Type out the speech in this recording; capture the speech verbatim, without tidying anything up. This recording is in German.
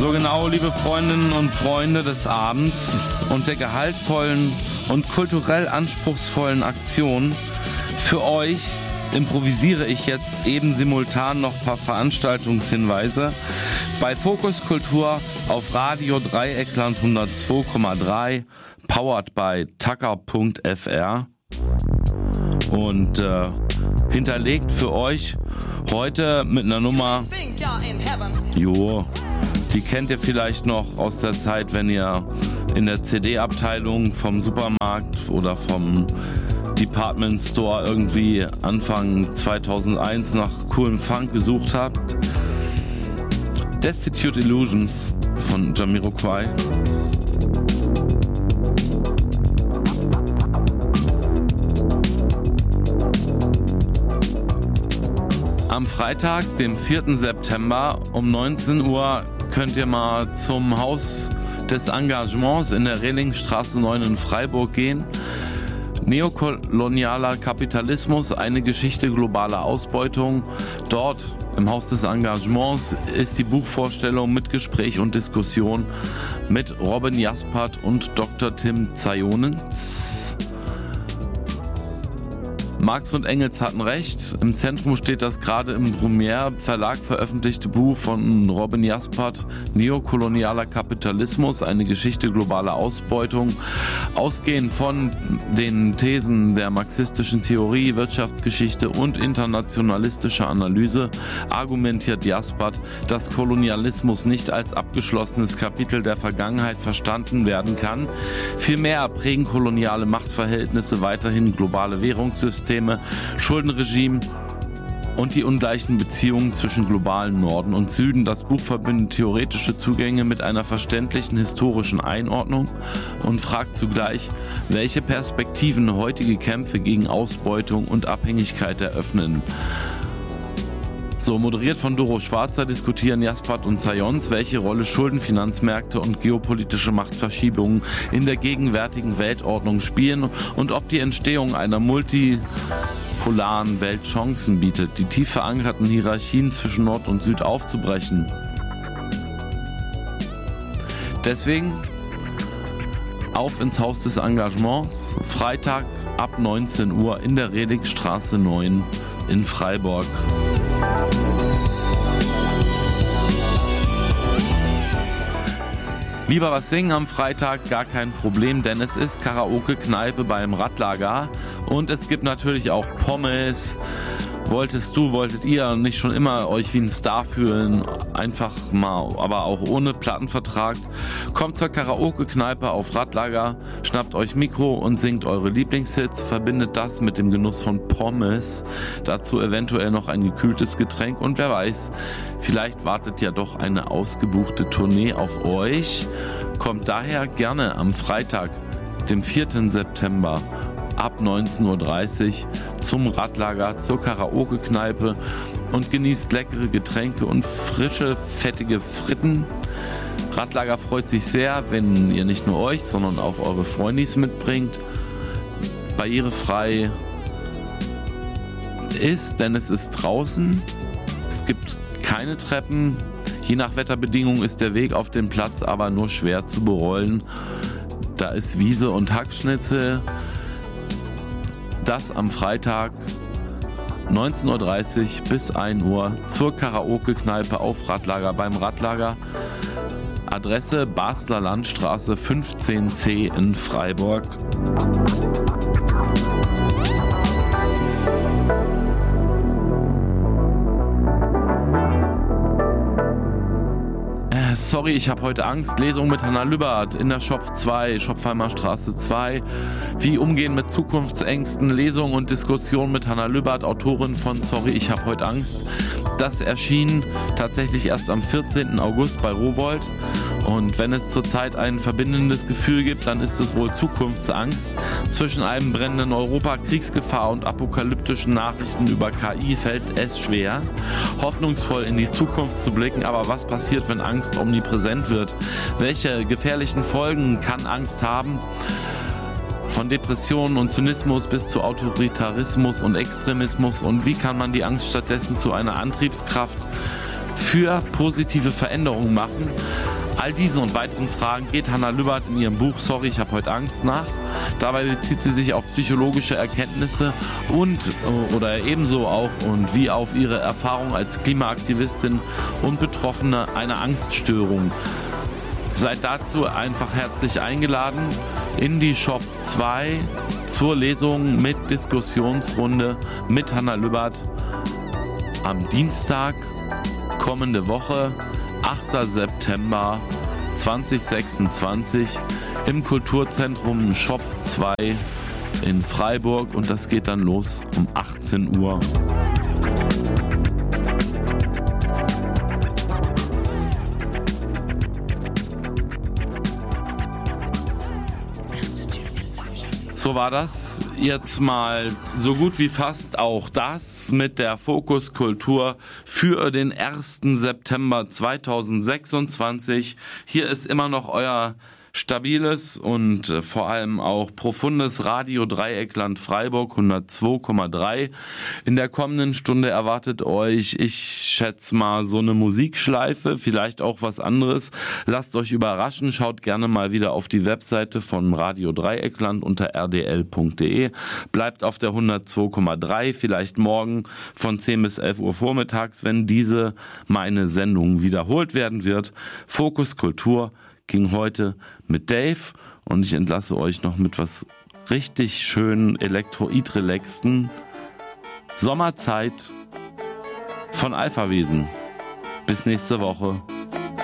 So genau, liebe Freundinnen und Freunde des Abends und der gehaltvollen und kulturell anspruchsvollen Aktion. Für euch improvisiere ich jetzt eben simultan noch ein paar Veranstaltungshinweise bei Fokus Kultur auf Radio Dreieckland hundertzwei Komma drei, powered by Tucker Punkt F R und äh, hinterlegt für euch heute mit einer Nummer, jo, die kennt ihr vielleicht noch aus der Zeit, wenn ihr in der C D-Abteilung vom Supermarkt oder vom Department Store irgendwie Anfang zweitausendeins nach coolem Funk gesucht habt. Destitute Illusions von Jamiroquai. Am Freitag, dem vierten September um neunzehn Uhr könnt ihr mal zum Haus des Engagements in der Rehlingstraße neun in Freiburg gehen. Neokolonialer Kapitalismus, eine Geschichte globaler Ausbeutung. Dort im Haus des Engagements ist die Buchvorstellung mit Gespräch und Diskussion mit Robin Jaspert und Doktor Tim Zionens. Marx und Engels hatten recht. Im Zentrum steht das gerade im Brumier Verlag veröffentlichte Buch von Robin Jaspert, Neokolonialer Kapitalismus, eine Geschichte globaler Ausbeutung. Ausgehend von den Thesen der marxistischen Theorie, Wirtschaftsgeschichte und internationalistischer Analyse argumentiert Jaspert, dass Kolonialismus nicht als abgeschlossenes Kapitel der Vergangenheit verstanden werden kann. Vielmehr prägen koloniale Machtverhältnisse weiterhin globale Währungssysteme, Schuldenregime und die ungleichen Beziehungen zwischen globalen Norden und Süden. Das Buch verbindet theoretische Zugänge mit einer verständlichen historischen Einordnung und fragt zugleich, welche Perspektiven heutige Kämpfe gegen Ausbeutung und Abhängigkeit eröffnen. So, moderiert von Doro Schwarzer diskutieren Jaspert und Zionens, welche Rolle Schuldenfinanzmärkte und geopolitische Machtverschiebungen in der gegenwärtigen Weltordnung spielen und ob die Entstehung einer multipolaren Welt Chancen bietet, die tief verankerten Hierarchien zwischen Nord und Süd aufzubrechen. Deswegen auf ins Haus des Engagements, Freitag ab neunzehn Uhr in der Rehlingstraße neun in Freiburg. Lieber was singen am Freitag, gar kein Problem, denn es ist Karaoke-Kneipe beim Radlager und es gibt natürlich auch Pommes. Wolltest du, wolltet ihr nicht schon immer euch wie ein Star fühlen, einfach mal, aber auch ohne Plattenvertrag? Kommt zur Karaoke-Kneipe auf Radlager, schnappt euch Mikro und singt eure Lieblingshits, verbindet das mit dem Genuss von Pommes, dazu eventuell noch ein gekühltes Getränk und wer weiß, vielleicht wartet ja doch eine ausgebuchte Tournee auf euch. Kommt daher gerne am Freitag, dem vierten September, ab neunzehn Uhr dreißig zum Radlager, zur Karaoke-Kneipe und genießt leckere Getränke und frische, fettige Fritten. Radlager freut sich sehr, wenn ihr nicht nur euch, sondern auch eure Freundis mitbringt. Barrierefrei ist, denn es ist draußen. Es gibt keine Treppen. Je nach Wetterbedingungen ist der Weg auf den Platz aber nur schwer zu berollen. Da ist Wiese und Hackschnitzel. Das am Freitag neunzehn Uhr dreißig bis ein Uhr zur Karaoke-Kneipe auf Radlager beim Radlager. Adresse Basler Landstraße fünfzehn C in Freiburg. Sorry, ich habe heute Angst. Lesung mit Hanna Lübbert in der Shop zwei, Schopfheimer Straße zwei. Wie umgehen mit Zukunftsängsten, Lesung und Diskussion mit Hanna Lübbert, Autorin von Sorry, ich habe heute Angst. Das erschien tatsächlich erst am vierzehnten August bei Rowohlt. Und wenn es zurzeit ein verbindendes Gefühl gibt, dann ist es wohl Zukunftsangst. Zwischen einem brennenden Europa, Kriegsgefahr und apokalyptischen Nachrichten über K I fällt es schwer, hoffnungsvoll in die Zukunft zu blicken. Aber was passiert, wenn Angst omnipräsent wird? Welche gefährlichen Folgen kann Angst haben? Von Depressionen und Zynismus bis zu Autoritarismus und Extremismus. Und wie kann man die Angst stattdessen zu einer Antriebskraft für positive Veränderungen machen? All diesen und weiteren Fragen geht Hannah Lübbert in ihrem Buch Sorry, ich habe heute Angst nach. Dabei bezieht sie sich auf psychologische Erkenntnisse und oder ebenso auch und wie auf ihre Erfahrung als Klimaaktivistin und Betroffene einer Angststörung. Seid dazu einfach herzlich eingeladen in die Shop zwei zur Lesung mit Diskussionsrunde mit Hannah Lübbert am Dienstag kommende Woche, achter September zweitausendsechsundzwanzig im Kulturzentrum Shop zwei in Freiburg und das geht dann los um achtzehn Uhr. So war das jetzt mal so gut wie fast auch das mit der Fokus Kultur für den ersten September zweitausendsechsundzwanzig. Hier ist immer noch euer stabiles und äh, vor allem auch profundes Radio Dreieckland Freiburg hundertzwei Komma drei. In der kommenden Stunde erwartet euch, ich schätze mal, so eine Musikschleife, vielleicht auch was anderes. Lasst euch überraschen, schaut gerne mal wieder auf die Webseite von Radio Dreieckland unter r d l punkt d e. Bleibt auf der hundertzwei Komma drei, vielleicht morgen von zehn bis elf Uhr vormittags, wenn diese meine Sendung wiederholt werden wird. Fokus Kultur ging heute mit Dave und ich entlasse euch noch mit was richtig schönen Elektroid-relaxten Sommerzeit von Alpha Wesen. Bis nächste Woche.